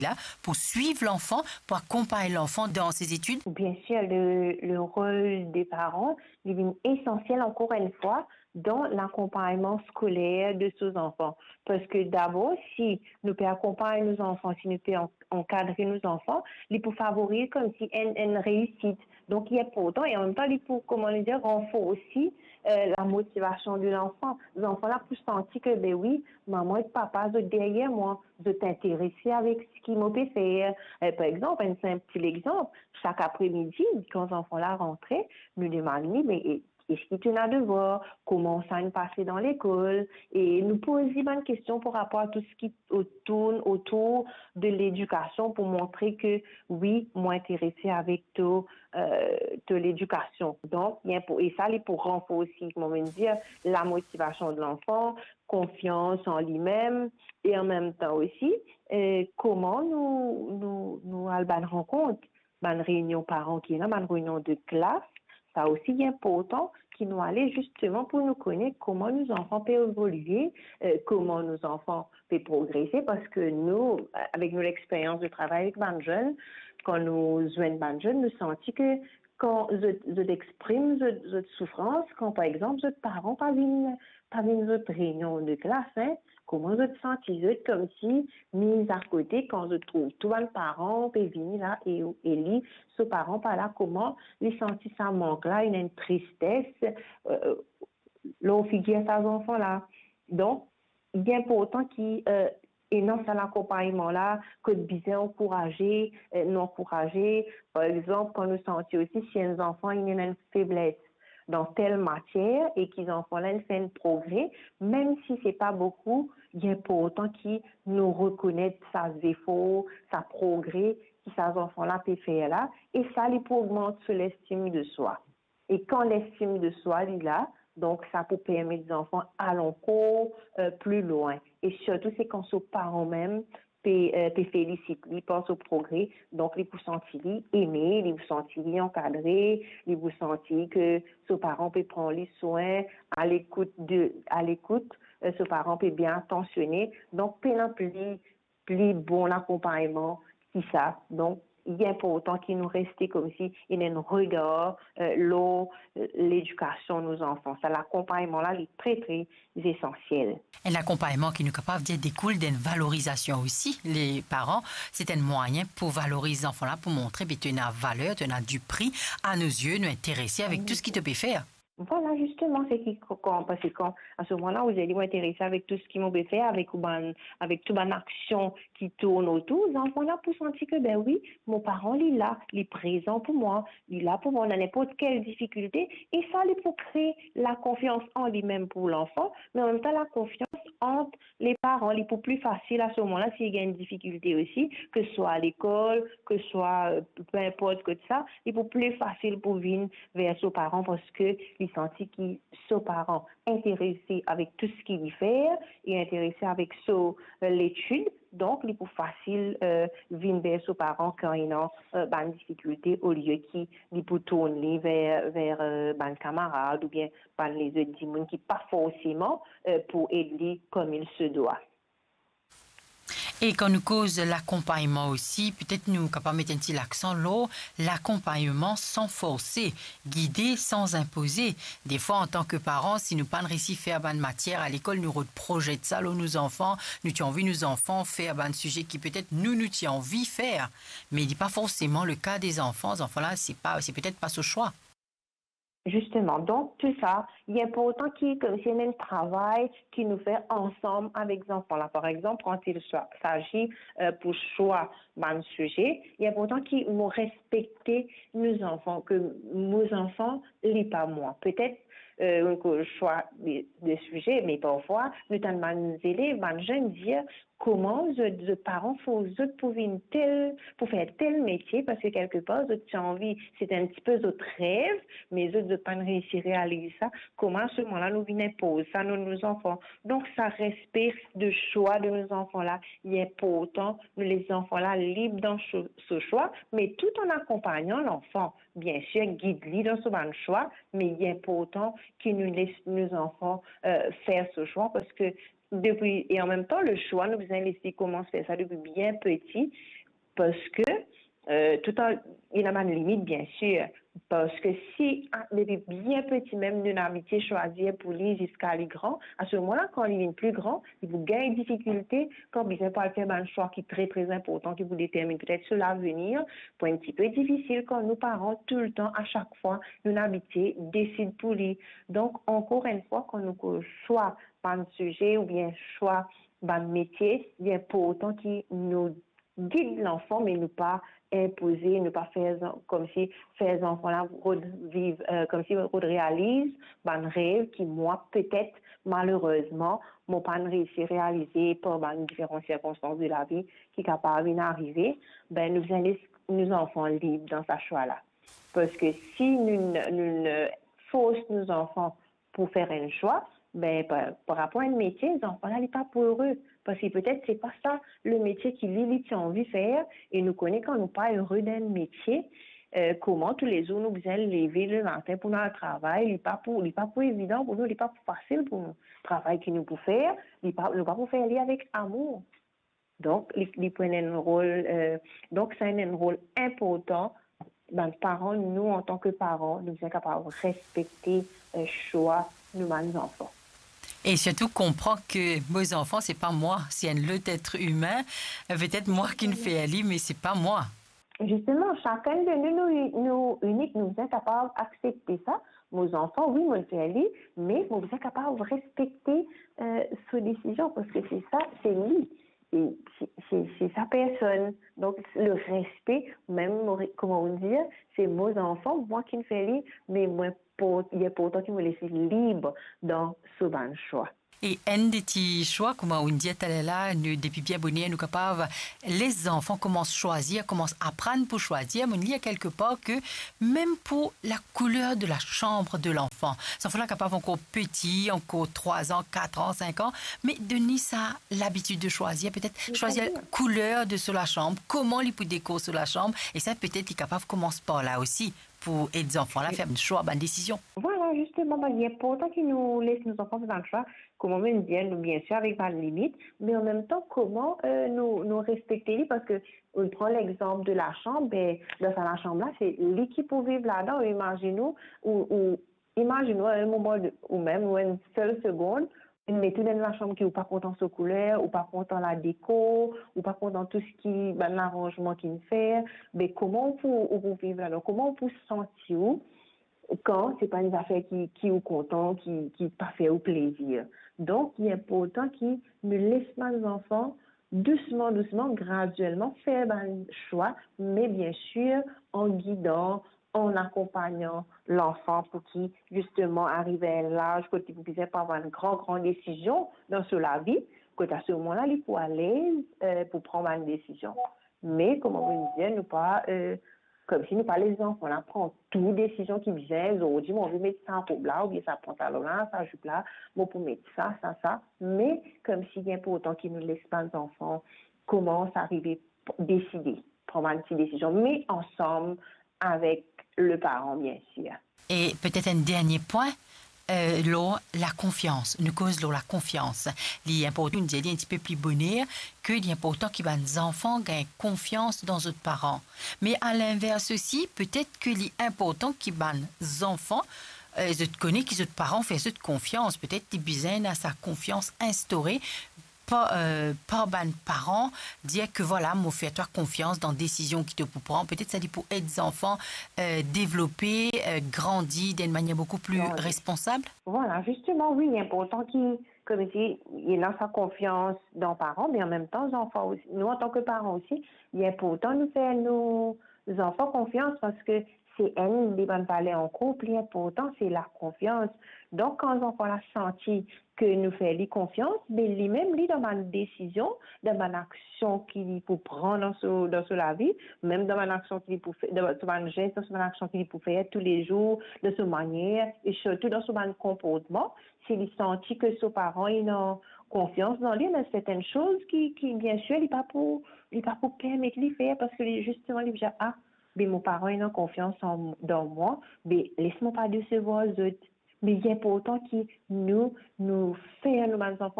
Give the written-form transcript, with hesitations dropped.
là pour suivre l'enfant, pour accompagner l'enfant dans ses études? Bien sûr, le rôle des parents est essentiel encore une fois dans l'accompagnement scolaire de ces enfants. Parce que d'abord, si nous pouvons accompagner nos enfants, si nous pouvons encadrer nos enfants, il peut favoriser comme si une réussite. Donc, il est important et en même temps, il peut, comment dire, renforcer aussi la motivation de l'enfant. Les enfants là pour sentir que, ben oui, maman et papa sont derrière moi, de t'intéresser avec ce qu'ils m'ont fait faire. Par exemple, un simple petit exemple, chaque après-midi, quand les enfants là rentraient, nous demandons, mais est-ce que tu as devoir? Comment ça nous passait dans l'école? Et nous posons bonnes questions par rapport à tout ce qui tourne autour de l'éducation pour montrer que oui, moi intéressé avec de l'éducation. Donc, et ça, c'est pour renforcer, comment dire, la motivation de l'enfant, confiance en lui-même et en même temps aussi, comment nous allons une rencontre, une réunion parents qui est là, une réunion de classe, ça aussi est important qui nous allait justement pour nous connaître comment nos enfants peuvent évoluer, comment nos enfants peuvent progresser, parce que nous, avec notre expérience de travail avec les jeunes, quand nous jouons les jeunes, nous sentons que quand je exprime cette souffrance, quand par exemple, les parents pas une autre réunion de classe, hein, comment je te sens, comme si, mis à côté, quand je trouve tous les parents peuvent venir là et lire, ce parent pas là, comment les sentir ça manque là, il y a une tristesse, l'on figure à ces enfants là. Donc, il est important qu'il et non, c'est l'accompagnement là, que de bien encourager, non encourager. Par exemple, quand nous sentons aussi si un enfant il a une faiblesse dans telle matière et qu'ils enfants là ils font un progrès, même si c'est pas beaucoup, il est important qu'ils nous reconnaissent sa défaut, sa progrès, que ces enfants là peuvent faire là, et ça les pour augmenter l'estime de soi. Et quand l'estime de soi est là, donc ça peut permettre aux enfants à encore plus loin. Et surtout, c'est quand ses parents même te félicitent, ils pensent au progrès, donc ils vous sentir aimé, ils vous sentir encadré, ils vous sentir que ses parents peuvent prendre les soins à l'écoute, ses parents peuvent bien attentionner, donc plus bon accompagnement, c'est ça. Donc il est important qu'il nous reste comme si il y a un regard, l'éducation de nos enfants. Ça, l'accompagnement-là, il est très, très essentiel. Un accompagnement qui nous est capable de découle d'une valorisation aussi. Les parents, c'est un moyen pour valoriser les enfants-là, pour montrer que tu as une valeur, tu as du prix à nos yeux, nous intéresser avec tout ce qui te peut faire. Voilà, justement, c'est parce que quand, à ce moment-là, vous allez vous intéresser avec tout ce qui m'ont fait, avec toute une action qui tourne autour, les enfants là pour sentir que, ben oui, mon parent, il est là, il est présent pour moi, il est là pour moi dans n'importe quelle difficulté, et ça, il pour créer la confiance en lui-même pour l'enfant, mais en même temps, la confiance entre les parents, il pour plus facile à ce moment-là s'il y a une difficulté aussi, que ce soit à l'école, que ce soit, peu importe que ça, il pour plus facile pour venir vers ses parents parce que il sentit qu'il ses parents intéressés avec tout ce qu'il fait et intéressés avec l'étude. Donc, il est plus facile venir vers ses parents quand il a une difficulté au lieu qu'il peut tourner vers un camarade ou bien les autres gens qui pas forcément pour aider comme il se doit. Et quand nous cause l'accompagnement aussi, peut-être nous capables de mettre un petit accent là, l'accompagnement sans forcer, guider sans imposer. Des fois, en tant que parents, si nous pas réussi à faire une matière à l'école, nous reprojetons ça là, nos enfants, nous avons envie nos enfants faire un sujet qui peut-être nous avons envie de faire. Mais il n'est pas forcément le cas des enfants. Les enfants là, c'est peut-être pas ce choix. Justement, donc tout ça, il est important qu'il y ait un travail qui nous fait ensemble avec les enfants. Là, par exemple, quand il s'agit pour choix d'un sujet, il est important qu'ils nous respectent nos enfants, que nos enfants lisent pas moi. Peut-être que choix des sujets, mais parfois, nous avons des élèves, des jeunes dire comment les parents font pour faire tel métier parce que quelque part, j'ai envie, c'est un petit peu notre rêve, mais eux ne pas réussir à réaliser ça. Comment à ce moment-là, nous venons poser ça, nos enfants. Donc, ça respecte le choix de nos enfants-là. Il est important, nous les enfants-là, libres dans ce choix, mais tout en accompagnant l'enfant. Bien sûr, guide-lui dans ce bon choix, mais il est important qu'il nous laisse nos enfants faire ce choix parce que depuis, et en même temps, le choix, nous vous laissé comment faire ça depuis bien petit, parce que tout en, il y a une limite, bien sûr. Parce que si, depuis bien petit, même une amitié choisie pour lui jusqu'à les grands, à ce moment-là, quand il est plus grand, il vous gagne une difficulté quand il vient pas faire un choix qui est très, très important, qui vous détermine peut-être sur l'avenir, pour un petit peu difficile quand nos parents, tout le temps, à chaque fois, une amitié décide pour lui. Donc, encore une fois, quand nous choix par un sujet ou bien choix par un métier, il est important qu'il nous guide l'enfant, mais ne pas imposer, ne pas faire comme si faire les enfants là vivent, comme si on réalise un rêve qui, moi, peut-être, malheureusement, mon pas réussi à réaliser par différentes circonstances de la vie qui est capable d'arriver, ben, nous allons nous enfants libres dans ce choix-là. Parce que si nous forçons nos enfants pour faire un choix, ben, par rapport à un métier, les enfants là, ils pas pour heureux. Parce que peut-être c'est pas ça le métier qui lui a envie de faire. Et nous connaissons quand nous pas heureux d'un métier, comment tous les jours nous besoin lever le matin pour notre travail. Il n'est pas pour évident pour nous, il n'est pas pour facile pour nous. Le travail que nous pouvons faire, il n'est pas pour faire avec amour. Donc, ils prennent un rôle, donc c'est un rôle important. Ben, parents, nous, en tant que parents, nous sommes capables de respecter le choix de nos enfants. Et surtout comprendre que mes enfants, c'est pas moi. C'est un autre être humain. Peut-être moi qui ne fais aller, mais c'est pas moi. Justement, chacun de nous uniques, nous sommes capables d'accepter ça. Nos enfants, oui, nous le faisons, mais nous sommes capables de respecter ses décisions parce que c'est ça, c'est lui. C'est sa personne. Donc, le respect, même, comment dire, c'est mes enfants, moi qui le fais, mais moi, il y a pourtant qui me laisse libre dans ce bon choix. Et un des petits choix, comme on dit, là, depuis bien bonnet, nous capables, les enfants commencent à choisir, commencent à apprendre pour choisir. Mais il y a quelque part que même pour la couleur de la chambre de l'enfant, ça fait là capable encore petit, encore 3 ans, 4 ans, 5 ans, mais donner ça l'habitude de choisir, peut-être choisir la couleur de sur la chambre, comment il peut décorer sur la chambre, et ça peut-être il est capable de commencer par là aussi pour aider les enfants à faire un choix, une décision. Voilà, justement, il est important qu'ils nous laissent nos enfants dans le choix, comment même bien sûr, avec pas de limite, mais en même temps, comment nous respecter, parce que on prend l'exemple de la chambre, ben, dans la chambre-là, c'est l'équipe pour vivre là-dedans, imaginez-nous, imaginez-nous à un moment, ou même, ou une seule seconde, mettez dans la chambre qui n'est pas content de couleur, ou pas content de la déco, ou pas content de tout ce qui, ben, l'arrangement qu'il fait, mais comment on peut vivre là-dedans, comment on peut se sentir quand c'est pas une affaire qui est content, qui pas fait au plaisir. Donc, il est important qu'ils ne laissent pas les enfants doucement, graduellement faire un choix, mais bien sûr en guidant, en accompagnant l'enfant pour qu'il justement arrive à l'âge où il ne puisse pas avoir une grande décision dans la vie, que à ce moment-là, il faut à l'aise pour prendre une décision. Mais, comme on vous disait, ne pas comme si nous, par exemple, on apprend toute décision qui vient, aujourd'hui, on veut mettre ça en robe là, ou bien ça pantalon là, ça jupe là, bon, pour mettre ça. Mais, comme s'il y a pour autant qu'ils ne laissent pas les enfants commencent à arriver, décider, prendre une petite décision, mais ensemble avec le parent, bien sûr. Et peut-être un dernier point, la confiance, nous cause la confiance. Il est important de dire un petit peu plus bonheur que il est important que les enfants gagnent confiance dans leurs parents. Mais à l'inverse aussi, peut-être que il est important que les enfants je te connais qu'ils autres parents font cette confiance. Peut-être qu'ils besoin à sa confiance instaurée par ben parents dire que voilà, moi fais-toi confiance dans décisions qui te prendre. Peut-être ça dit pour aider les enfants développer, grandir d'une manière beaucoup plus responsable. Voilà, justement, oui, il est important qu'il, comme dit, il a sa confiance dans les parents, mais en même temps, les enfants aussi. Nous, en tant que parents aussi, il est important de nous faire nos enfants confiance parce que c'est elles, les bonnes valeurs en couple, l'important, c'est la confiance. Donc, quand les enfants ont senti que nous faisons confiance, mais lui-même, lui, dans ma décision, dans ma action qu'il peut prendre dans la vie, même dans ma action qu'il peut faire, dans ma geste, dans ma action qu'il peut faire tous les jours, de cette manière, et surtout dans son comportement, s'il sentit que ses parents, ils ont confiance dans lui, mais certaines choses qui bien sûr, il n'est pas pour permettre de faire parce que justement, il dit, ah, mais mon parent, il a confiance dans moi, mais laisse-moi pas décevoir les autres. Mais il est important que nous faisons nos enfants